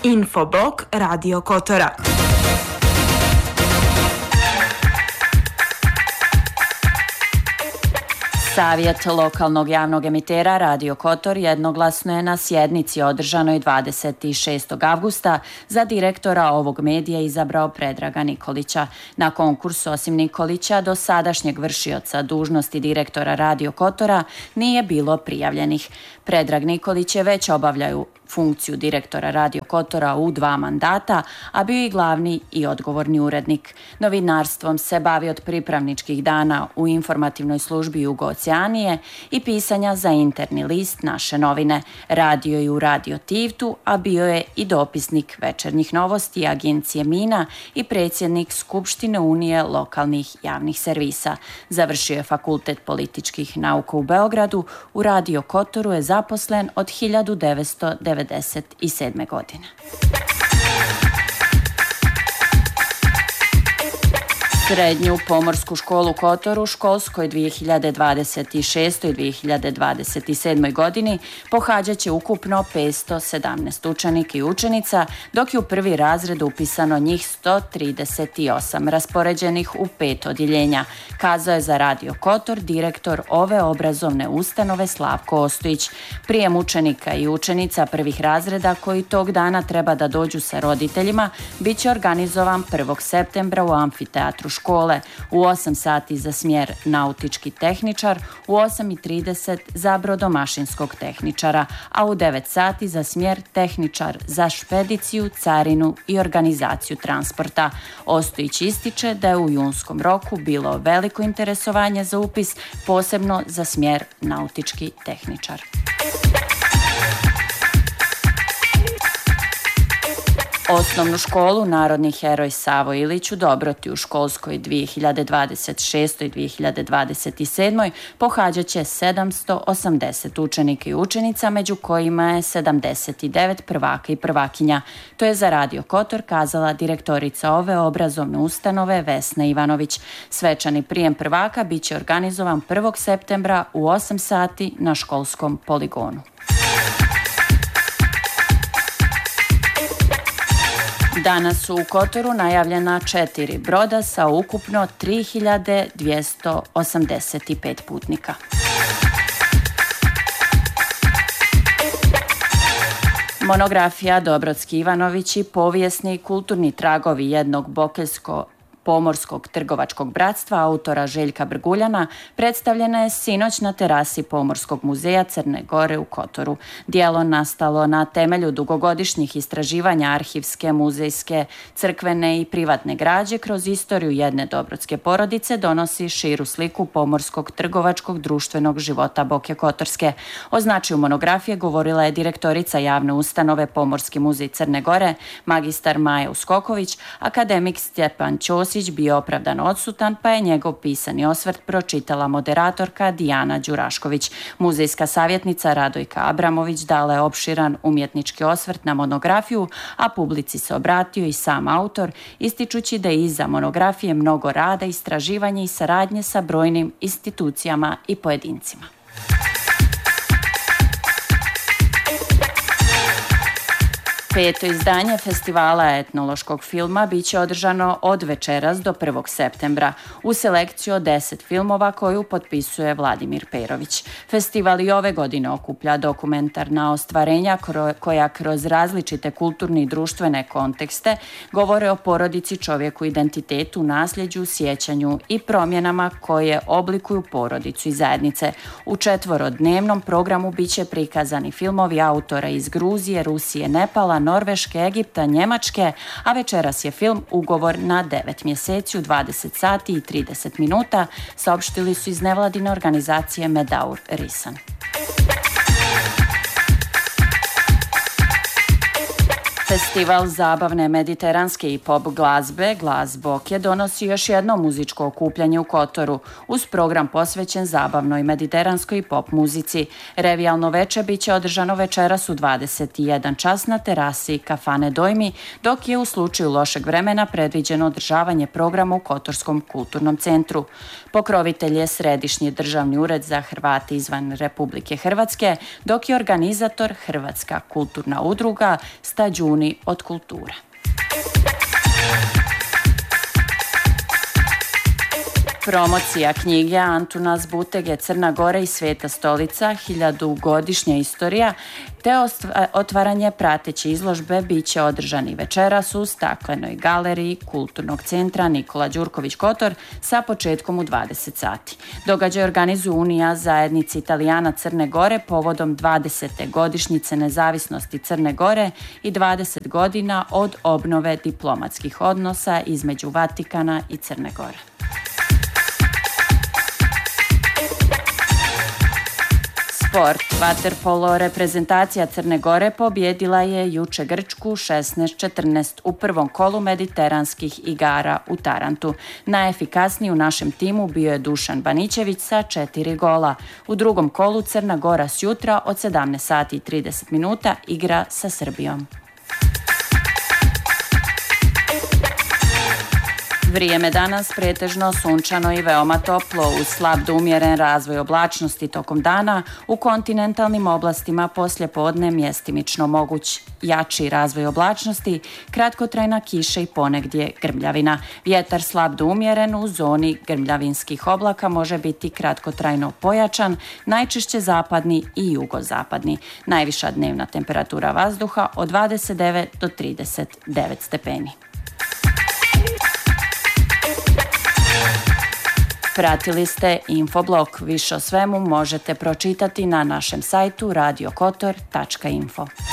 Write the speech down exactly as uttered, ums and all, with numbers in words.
Infoblog Radio Kotora. Savjet lokalnog javnog emitera Radio Kotor jednoglasno je na sjednici održanoj dvadeset šestog avgusta za direktora ovog medija izabrao Predraga Nikolića. Na konkurs osim Nikolića do sadašnjeg vršioca dužnosti direktora Radio Kotora nije bilo prijavljenih. Predrag Nikolić je već obavljaju funkciju direktora Radio Kotora u dva mandata, a bio i glavni i odgovorni urednik. Novinarstvom se bavi od pripravničkih dana u informativnoj službi Jugo-Oceanije i pisanja za interni list Naše novine. Radio je u Radio Tivtu, a bio je i dopisnik Večernjih novosti agencije Mina i predsjednik Skupštine Unije lokalnih javnih servisa. Završio je Fakultet političkih nauka u Beogradu. U Radio Kotoru je zaposlen od hiljadu devetsto devedeset sedme. godine. Srednju pomorsku školu Kotor u školskoj dvije hiljade dvadeset šestoj. i dvije hiljade dvadeset sedmoj. godini pohađat će ukupno petsto sedamnaest učenika i učenica, dok je u prvi razred upisano njih sto trideset osam, raspoređenih u pet odjeljenja, kazao je za Radio Kotor direktor ove obrazovne ustanove Slavko Ostojić. Prijem učenika i učenica prvih razreda koji tog dana treba da dođu sa roditeljima bit će organizovan prvog septembra u amfiteatru škole, u osam sati za smjer nautički tehničar, u osam i trideset za brodomašinskog tehničara, a u devet sati za smjer tehničar za špediciju, carinu i organizaciju transporta. Ostojić ističe da je u junskom roku bilo veliko interesovanje za upis, posebno za smjer nautički tehničar. Osnovnu školu Narodni heroj Savo Ilić u Dobroti u školskoj dvije hiljade dvadeset šestoj. i dvije hiljade dvadeset sedmoj. pohađat će sedamsto osamdeset učenika i učenica, među kojima je sedamdeset devet prvaka i prvakinja. To je za Radio Kotor kazala direktorica ove obrazovne ustanove Vesna Ivanović. Svečani prijem prvaka bit će organizovan prvog septembra u osam sati na školskom poligonu. Danas su u Kotoru najavljena četiri broda sa ukupno tri hiljade dvjesto osamdeset pet putnika. Monografija Dobrotski Ivanović i povijesni i kulturni tragovi jednog bokeljsko Pomorskog trgovačkog bratstva autora Željka Brguljana predstavljena je sinoć na terasi Pomorskog muzeja Crne Gore u Kotoru. Djelo nastalo na temelju dugogodišnjih istraživanja arhivske, muzejske, crkvene i privatne građe kroz istoriju jedne dobrotske porodice donosi širu sliku pomorskog trgovačkog društvenog života Boke Kotorske. O značaju monografije govorila je direktorica javne ustanove Pomorski muzej Crne Gore, magistar Maja Uskoković, akademik Stjepan Ćosić bio opravdano odsutan, pa je njegov pisani osvrt pročitala moderatorka Dijana Đurašković. Muzejska savjetnica Radojka Abramović dala je opširan umjetnički osvrt na monografiju, a publici se obratio i sam autor, ističući da je iza monografije mnogo rada, istraživanja i saradnje sa brojnim institucijama i pojedincima. Peto izdanje festivala etnološkog filma bit će održano od večeras do prvog septembra u selekciju od deset filmova koju potpisuje Vladimir Perović. Festival i ove godine okuplja dokumentarna ostvarenja koja kroz različite kulturne i društvene kontekste govore o porodici, čovjeku, identitetu, nasljeđu, sjećanju i promjenama koje oblikuju porodicu i zajednice. U četvorodnevnom programu bit će prikazani filmovi autora iz Gruzije, Rusije, Nepala, Norveške, Egipta, Njemačke, a večeras je film Ugovor na devet mjeseci u dvadeset sati i trideset minuta, saopštili su iz nevladine organizacije Medaur Risan. Festival zabavne mediteranske i pop glazbe Glas Boke donosi još jedno muzičko okupljanje u Kotoru uz program posvećen zabavnoj mediteranskoj i pop muzici. Revijalno veče bit će održano večeras u dvadeset jedan čas na terasi kafane Dojmi, dok je u slučaju lošeg vremena predviđeno održavanje programa u Kotorskom kulturnom centru. Pokrovitelj je Središnji državni ured za Hrvate izvan Republike Hrvatske, dok je organizator Hrvatska kulturna udruga Stađuni puni od kulture. Promocija knjige Antuna Zbutege Crna Gora i Sveta stolica, hiljadugodišnja istorija, te otvaranje prateće izložbe bit će održani večeras u staklenoj galeriji Kulturnog centra Nikola Đurković Kotor sa početkom u dvadeset sati. Događaj organizuje Unija zajednici Italijana Crne Gore povodom dvadesete godišnjice nezavisnosti Crne Gore i dvadeset godina od obnove diplomatskih odnosa između Vatikana i Crne Gore. Sport. Vaterpolo reprezentacija Crne Gore pobjedila je juče Grčku šesnaest četrnaest u prvom kolu mediteranskih igara u Tarantu. Najefikasniji u našem timu bio je Dušan Banićević sa četiri gola. U drugom kolu Crna Gora sjutra od sedamnaest sati i trideset minuta igra sa Srbijom. Vrijeme danas pretežno sunčano i veoma toplo, uz slab do umjeren razvoj oblačnosti tokom dana, u kontinentalnim oblastima poslijepodne mjestimično moguć jači razvoj oblačnosti, kratkotrajna kiša i ponegdje grmljavina. Vjetar slab do umjeren u zoni grmljavinskih oblaka može biti kratkotrajno pojačan, najčešće zapadni i jugozapadni. Najviša dnevna temperatura vazduha od dvadeset devet do trideset devet stepeni. Pratili ste Infoblog. Više o svemu možete pročitati na našem sajtu radio kotor tačka info.